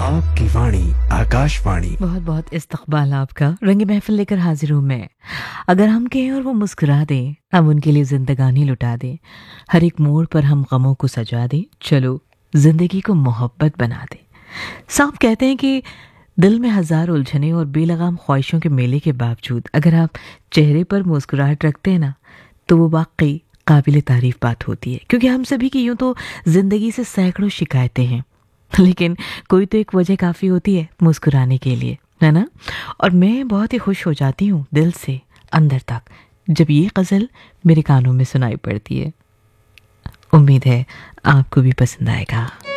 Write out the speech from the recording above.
आपकी वाणी आकाशवाणी। बहुत बहुत इस्तकबाल आपका। रंग महफिल लेकर हाजिर हूँ मैं। अगर हम कहें और वो मुस्कुरा दें, हम उनके लिए जिंदगानी लुटा दें। हर एक मोड़ पर हम गमों को सजा दें, चलो जिंदगी को मोहब्बत बना दें। सांप कहते हैं कि दिल में हजार उलझने और बेलगाम ख्वाहिशों के मेले के बावजूद अगर आप चेहरे पर मुस्कुराहट रखते हैं ना, तो वो वाकई काबिल तारीफ बात होती है। क्योंकि हम सभी की यूं तो जिंदगी से सैकड़ों शिकायतें हैं, लेकिन कोई तो एक वजह काफ़ी होती है मुस्कुराने के लिए, है ना। और मैं बहुत ही खुश हो जाती हूँ दिल से अंदर तक जब ये गज़ल मेरे कानों में सुनाई पड़ती है। उम्मीद है आपको भी पसंद आएगा।